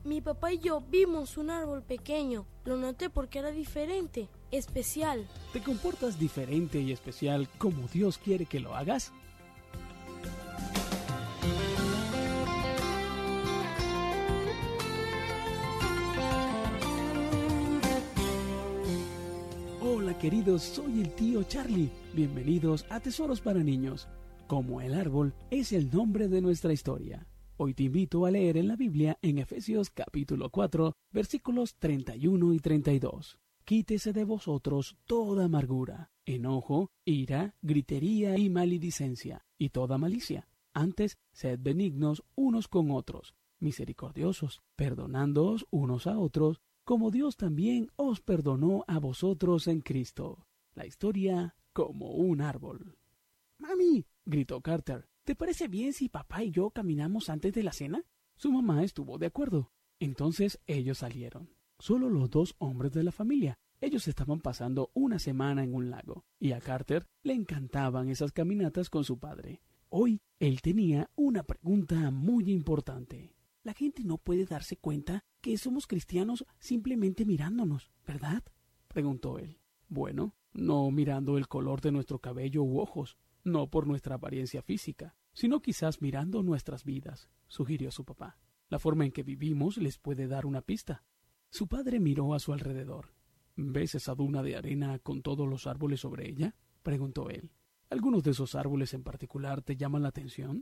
Mi papá y yo vimos un árbol pequeño. Lo noté porque era diferente, especial. ¿Te comportas diferente y especial como Dios quiere que lo hagas? Hola queridos, soy el tío Charlie. Bienvenidos a Tesoros para Niños. Como el árbol es el nombre de nuestra historia. Hoy te invito a leer en la Biblia en Efesios capítulo 4, versículos 31 y 32. Quítese de vosotros toda amargura, enojo, ira, gritería y maledicencia, y toda malicia. Antes, sed benignos unos con otros, misericordiosos, perdonándoos unos a otros, como Dios también os perdonó a vosotros en Cristo. La historia como un árbol. ¡Mami!, gritó Carter. ¿Te parece bien si papá y yo caminamos antes de la cena? Su mamá estuvo de acuerdo. Entonces ellos salieron. Solo los dos hombres de la familia. Ellos estaban pasando una semana en un lago, y a Carter le encantaban esas caminatas con su padre. Hoy él tenía una pregunta muy importante. La gente no puede darse cuenta que somos cristianos simplemente mirándonos, ¿verdad?, preguntó él. Bueno, no mirando el color de nuestro cabello u ojos, no por nuestra apariencia física, sino quizás mirando nuestras vidas, sugirió su papá. La forma en que vivimos les puede dar una pista. Su padre miró a su alrededor. ¿Ves esa duna de arena con todos los árboles sobre ella?, preguntó él. ¿Algunos de esos árboles en particular te llaman la atención?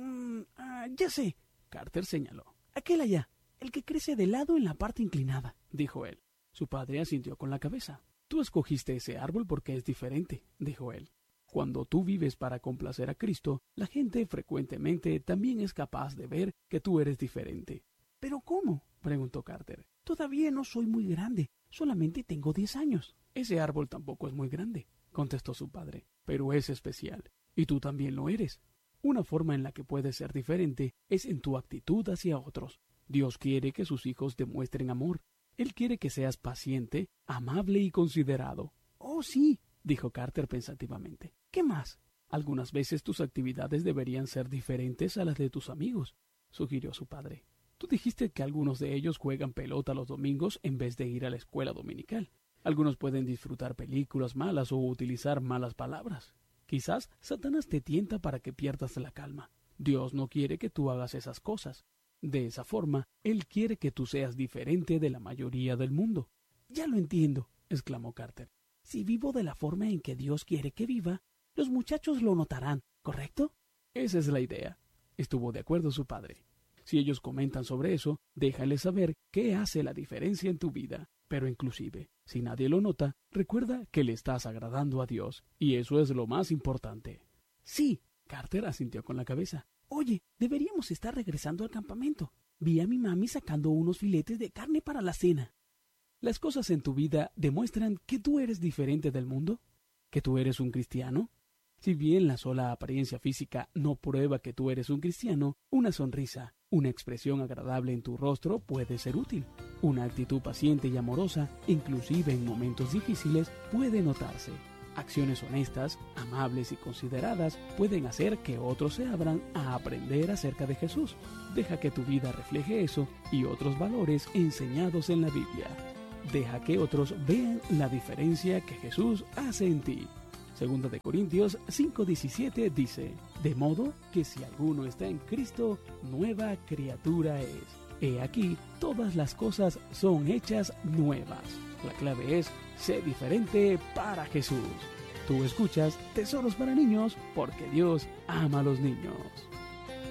Ya sé, Carter señaló. Aquel allá, el que crece de lado en la parte inclinada, dijo él. Su padre asintió con la cabeza. Tú escogiste ese árbol porque es diferente, dijo él. Cuando tú vives para complacer a Cristo, la gente frecuentemente también es capaz de ver que tú eres diferente. ¿Pero cómo?, preguntó Carter. Todavía no soy muy grande, solamente tengo 10 años. Ese árbol tampoco es muy grande, contestó su padre, pero es especial, y tú también lo eres. Una forma en la que puedes ser diferente es en tu actitud hacia otros. Dios quiere que sus hijos demuestren amor. Él quiere que seas paciente, amable y considerado. Oh, sí, dijo Carter pensativamente. ¿Qué más? Algunas veces tus actividades deberían ser diferentes a las de tus amigos, sugirió su padre. Tú dijiste que algunos de ellos juegan pelota los domingos en vez de ir a la escuela dominical. Algunos pueden disfrutar películas malas o utilizar malas palabras. Quizás Satanás te tienta para que pierdas la calma. Dios no quiere que tú hagas esas cosas. De esa forma, Él quiere que tú seas diferente de la mayoría del mundo. Ya lo entiendo, exclamó Carter. Si vivo de la forma en que Dios quiere que viva, los muchachos lo notarán, ¿correcto? Esa es la idea. Estuvo de acuerdo su padre. Si ellos comentan sobre eso, déjales saber qué hace la diferencia en tu vida. Pero inclusive, si nadie lo nota, recuerda que le estás agradando a Dios, y eso es lo más importante. Sí, Carter asintió con la cabeza. Oye, deberíamos estar regresando al campamento. Vi a mi mami sacando unos filetes de carne para la cena. ¿Las cosas en tu vida demuestran que tú eres diferente del mundo? ¿Que tú eres un cristiano? Si bien la sola apariencia física no prueba que tú eres un cristiano, una sonrisa, una expresión agradable en tu rostro puede ser útil. Una actitud paciente y amorosa, inclusive en momentos difíciles, puede notarse. Acciones honestas, amables y consideradas pueden hacer que otros se abran a aprender acerca de Jesús. Deja que tu vida refleje eso y otros valores enseñados en la Biblia. Deja que otros vean la diferencia que Jesús hace en ti. Segunda de Corintios 5:17 dice, de modo que si alguno está en Cristo, nueva criatura es. He aquí, todas las cosas son hechas nuevas. La clave es, sé diferente para Jesús. Tú escuchas Tesoros para Niños porque Dios ama a los niños.